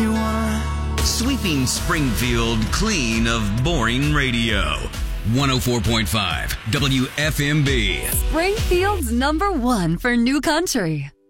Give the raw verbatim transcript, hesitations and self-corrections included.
you wanna. Sweeping Springfield clean of boring radio. one oh four point five W F M B. Springfield's number one for new country.